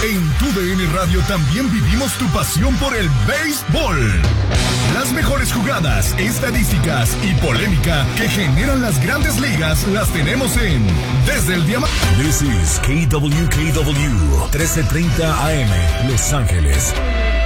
En TUDN Radio también vivimos tu pasión por el béisbol. Las mejores jugadas, estadísticas y polémica que generan las grandes ligas las tenemos en Desde el Diamante. This is KWKW 1330 AM, Los Ángeles.